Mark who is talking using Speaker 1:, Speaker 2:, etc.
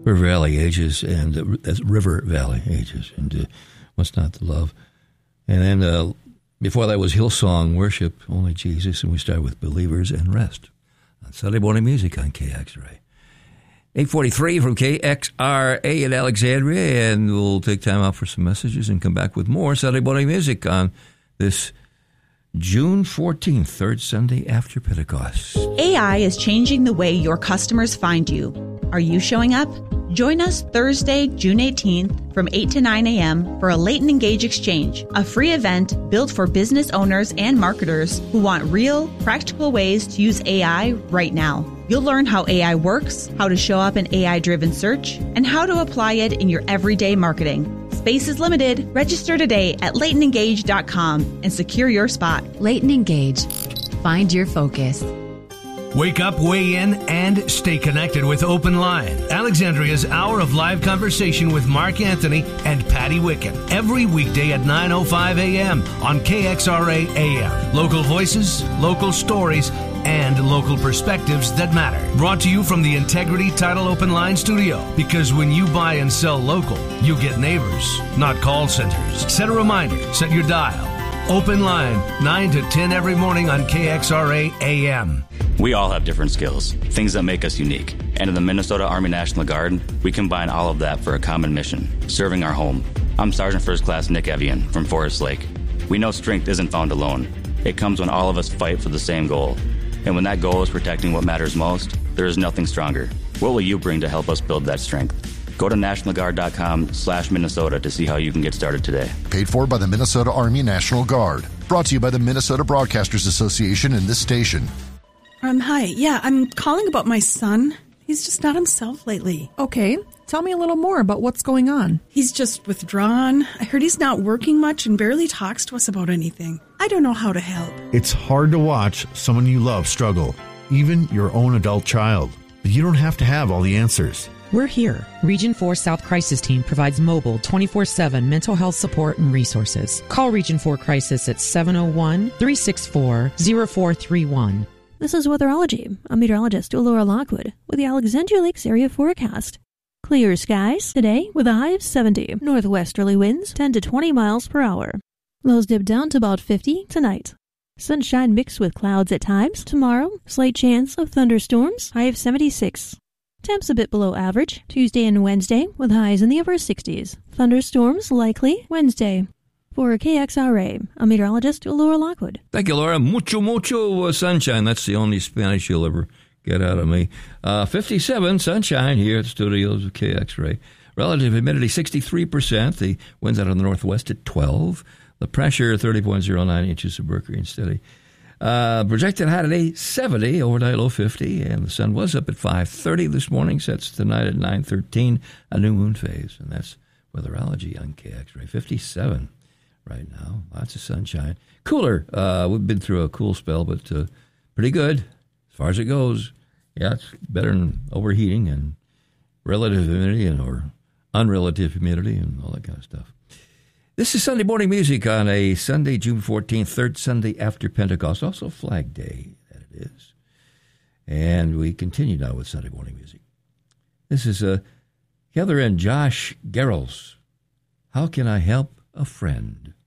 Speaker 1: River Valley Ages, and that's River Valley Ages, and What's Not to Love. And then before that was Hillsong Worship, Only Jesus, and we started with Believers and Rest on Sunday Morning Music on KXRA. 8:43 from KXRA in Alexandria, and we'll take time out for some messages and come back with more Sunday Morning Music on this June 14th, third Sunday after Pentecost.
Speaker 2: AI is changing the way your customers find you. Are you showing up? Join us Thursday, June 18th from 8 to 9 a.m. for a Latent Engage Exchange, a free event built for business owners and marketers who want real, practical ways to use AI right now. You'll learn how AI works, how to show up in AI-driven search, and how to apply it in your everyday marketing. Space is limited. Register today at latentengage.com and secure your spot.
Speaker 3: Latent Engage. Find your focus.
Speaker 4: Wake up, weigh in, and stay connected with Open Line, Alexandria's hour of live conversation with Mark Anthony and Patty Wicken. Every weekday at 9:05 a.m. on KXRA AM. Local voices, local stories, and local perspectives that matter. Brought to you from the Integrity Title Open Line studio. Because when you buy and sell local, you get neighbors, not call centers. Set a reminder. Set your dial. Open Line, 9 to 10 every morning on KXRA AM.
Speaker 5: We all have different skills, things that make us unique. And in the Minnesota Army National Guard, we combine all of that for a common mission, serving our home. I'm Sergeant First Class Nick Evian from Forest Lake. We know strength isn't found alone. It comes when all of us fight for the same goal. And when that goal is protecting what matters most, there is nothing stronger. What will you bring to help us build that strength? Go to nationalguard.com/Minnesota to see how you can get started today.
Speaker 6: Paid for by the Minnesota Army National Guard. Brought to you by the Minnesota Broadcasters Association and this station.
Speaker 7: Hi. Yeah, I'm calling about my son. He's just not himself lately.
Speaker 8: Okay. Tell me a little more about what's going on.
Speaker 7: He's just withdrawn. I heard he's not working much and barely talks to us about anything. I don't know how to help.
Speaker 9: It's hard to watch someone you love struggle, even your own adult child. But you don't have to have all the answers.
Speaker 10: We're here. Region 4 South Crisis Team provides mobile 24/7 mental health support and resources. Call Region 4 Crisis at 701-364-0431.
Speaker 11: This is Weatherology. I'm meteorologist Laura Lockwood with the Alexandria Lakes area forecast. Clear skies today with a high of 70. Northwesterly winds 10 to 20 miles per hour. Lows dip down to about 50 tonight. Sunshine mixed with clouds at times. Tomorrow, slight chance of thunderstorms, high of 76. Temps a bit below average Tuesday and Wednesday with highs in the upper 60s. Thunderstorms likely Wednesday. For KXRA, I'm meteorologist Laura Lockwood.
Speaker 1: Thank you, Laura. Mucho sunshine. That's the only Spanish you'll ever get out of me. 57 sunshine here at the studios of KXRA. Relative humidity 63%. The winds out of the northwest at 12. The pressure 30.09 inches of mercury and steady. Projected high today 70, overnight low 50, and the sun was up at 5:30 this morning. Sets tonight at 9:13, a new moon phase, and that's Weatherology on KXRA. 57 right now, lots of sunshine. Cooler. We've been through a cool spell, but pretty good as far as it goes. Yeah, it's better than overheating and relative humidity or unrelative humidity and all that kind of stuff. This is Sunday Morning Music on a Sunday, June 14th, third Sunday after Pentecost, also Flag Day, that it is. And we continue now with Sunday Morning Music. This is Heather and Josh Garrels. How Can I Help a Friend?